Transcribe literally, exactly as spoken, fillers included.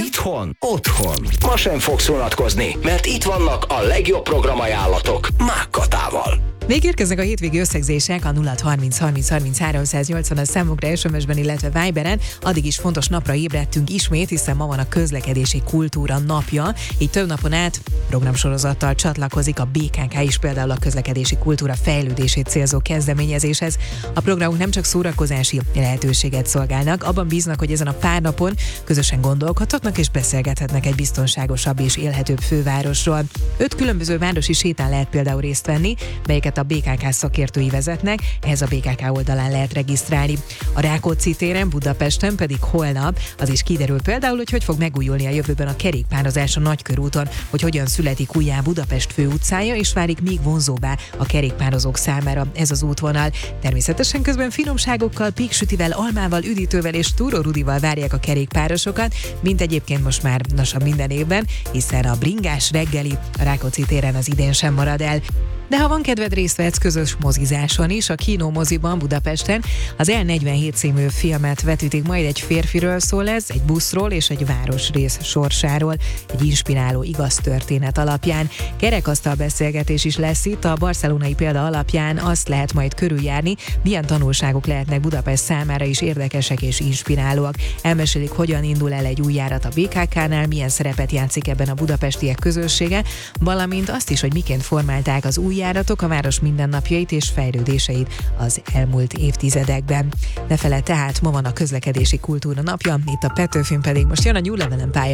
Itthon, otthon. Ma sem fogsz unatkozni, mert itt vannak a legjobb programajánlatok Mák Katával. Még érkeznek a hétvégi összegzések a nulla harminc harminc harminc háromszáznyolcvan a számunkra es em es-ben, illetve Viberen. Addig is fontos napra ébredtünk ismét, hiszen ma van a közlekedési kultúra napja. Így több napon át programsorozattal csatlakozik a bé ká ká is, például a közlekedési kultúra fejlődését célzó kezdeményezéshez. A programok nem csak szórakozási lehetőséget szolgálnak, abban bíznak, hogy ezen a pár napon közösen gondolkodhatnak és beszélgethetnek egy biztonságosabb és élhetőbb fővárosról. Öt különböző városi sétán lehet például részt venni, melyeket a bé ká ká szakértői vezetnek, ehhez a bé ká ká oldalán lehet regisztrálni. A Rákóczi téren, Budapesten pedig holnap az is kiderül például, hogy hogy fog megújulni a jövőben a kerékpározás a Nagykörúton, hogy hogyan születik újjá Budapest főutcája, és válik még vonzóbbá a kerékpározók számára ez az útvonal. Természetesen közben finomságokkal, péksütivel, almával, üdítővel és túrórudival várják a kerékpárosokat, mint egyébként most már lassan minden évben, hiszen a bringás reggeli a Rákóczi téren az idén sem marad el. De ha van kedved, részt vehetsz közös mozizáson is, a Kino moziban Budapesten az El negyvenhét című filmet vetítik, majd egy férfiről szól ez, egy buszról és egy városrész sorsáról, egy inspiráló igaz történet alapján. Kerekasztal beszélgetés is lesz itt, a barcelonai példa alapján azt lehet majd körüljárni, milyen tanulságok lehetnek Budapest számára is érdekesek és inspirálóak. Elmesélik, hogyan indul el egy új járat a bé ká ká-nál, milyen szerepet játszik ebben a budapestiek közössége, valamint azt is, hogy miként formálták az új járatok a város mindennapjait és fejlődéseit az elmúlt évtizedekben. Lefele tehát ma van a közlekedési kultúra napja, itt a Petőfin pedig most jön a New Level Empire.